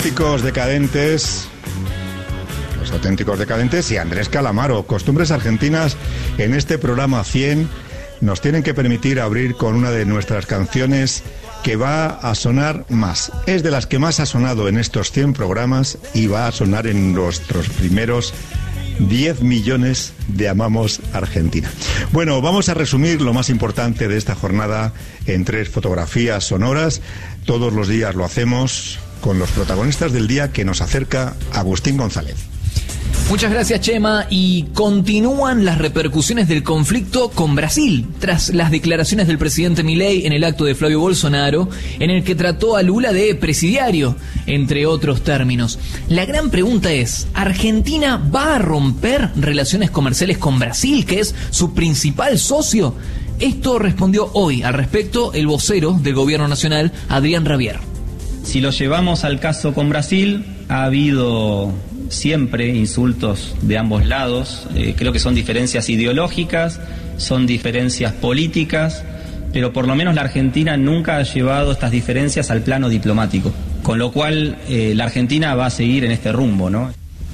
auténticos decadentes. Los auténticos decadentes y Andrés Calamaro. Costumbres argentinas en este programa 100 nos tienen que permitir abrir con una de nuestras canciones que va a sonar más. Es de las que más ha sonado en estos 100 programas y va a sonar en nuestros primeros 10 millones de Amamos Argentina. Bueno, vamos a resumir lo más importante de esta jornada en 3 fotografías sonoras. Todos los días lo hacemos con los protagonistas del día que nos acerca Agustín González. Muchas gracias, Chema. Y continúan las repercusiones del conflicto con Brasil, tras las declaraciones del presidente Milei en el acto de Flavio Bolsonaro, en el que trató a Lula de presidiario, entre otros términos. La gran pregunta es, ¿Argentina va a romper relaciones comerciales con Brasil, que es su principal socio? Esto respondió hoy al respecto el vocero del Gobierno Nacional, Adrián Rabier. Si lo llevamos al caso con Brasil, ha habido siempre insultos de ambos lados. Creo que son diferencias ideológicas, son diferencias políticas, pero por lo menos la Argentina nunca ha llevado estas diferencias al plano diplomático, con lo cual la Argentina va a seguir en este rumbo, ¿no?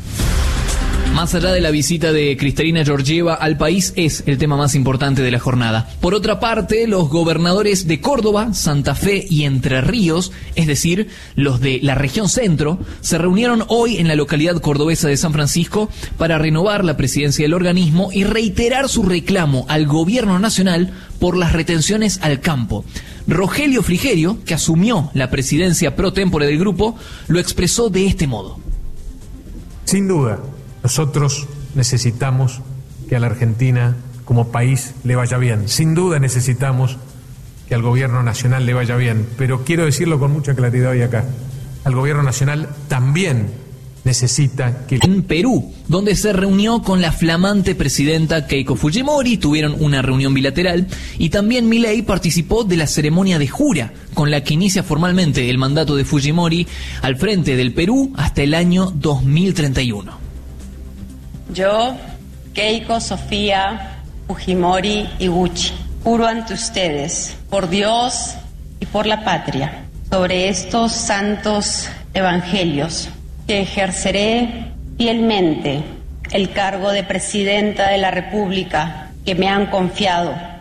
Más allá de la visita de Kristalina Georgieva al país, es el tema más importante de la jornada. Por otra parte, los gobernadores de Córdoba, Santa Fe y Entre Ríos, es decir, los de la región centro, se reunieron hoy en la localidad cordobesa de San Francisco para renovar la presidencia del organismo y reiterar su reclamo al gobierno nacional por las retenciones al campo. Rogelio Frigerio, que asumió la presidencia pro tempore del grupo, lo expresó de este modo. Sin duda, nosotros necesitamos que a la Argentina como país le vaya bien. Sin duda necesitamos que al gobierno nacional le vaya bien. Pero quiero decirlo con mucha claridad hoy acá. Al gobierno nacional también necesita que... En Perú, donde se reunió con la flamante presidenta Keiko Fujimori, tuvieron una reunión bilateral y también Milei participó de la ceremonia de jura, con la que inicia formalmente el mandato de Fujimori al frente del Perú hasta el año 2031. Yo, Keiko Sofía Fujimori Iguchi, juro ante ustedes, por Dios y por la patria, sobre estos santos evangelios, que ejerceré fielmente el cargo de Presidenta de la República que me han confiado